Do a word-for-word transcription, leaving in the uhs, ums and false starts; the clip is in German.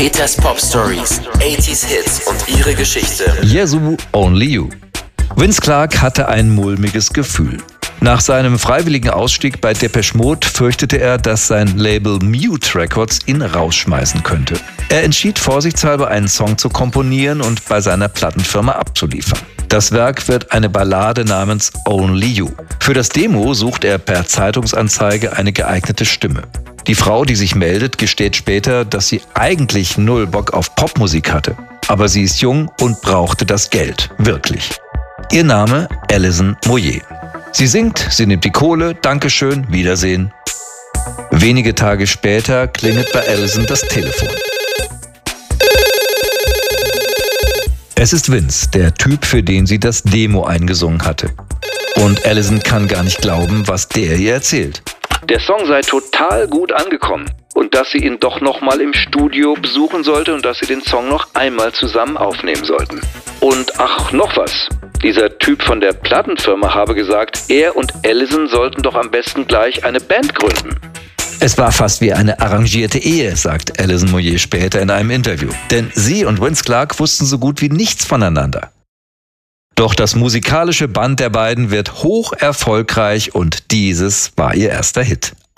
Peters Pop Stories, achtziger Hits und ihre Geschichte. Yazoo, Only You. Vince Clarke hatte ein mulmiges Gefühl. Nach seinem freiwilligen Ausstieg bei Depeche Mode fürchtete er, dass sein Label Mute Records ihn rausschmeißen könnte. Er entschied vorsichtshalber, einen Song zu komponieren und bei seiner Plattenfirma abzuliefern. Das Werk wird eine Ballade namens Only You. Für das Demo sucht er per Zeitungsanzeige eine geeignete Stimme. Die Frau, die sich meldet, gesteht später, dass sie eigentlich null Bock auf Popmusik hatte. Aber sie ist jung und brauchte das Geld. Wirklich. Ihr Name Alison Moyet. Sie singt, sie nimmt die Kohle, Dankeschön, Wiedersehen. Wenige Tage später klingelt bei Alison das Telefon. Es ist Vince, der Typ, für den sie das Demo eingesungen hatte. Und Alison kann gar nicht glauben, was der ihr erzählt. Der Song sei total gut angekommen und dass sie ihn doch noch mal im Studio besuchen sollte und dass sie den Song noch einmal zusammen aufnehmen sollten. Und ach, noch was. Dieser Typ von der Plattenfirma habe gesagt, er und Alison sollten doch am besten gleich eine Band gründen. Es war fast wie eine arrangierte Ehe, sagt Alison Moyet später in einem Interview. Denn sie und Vince Clarke wussten so gut wie nichts voneinander. Doch das musikalische Band der beiden wird hoch erfolgreich und dieses war ihr erster Hit.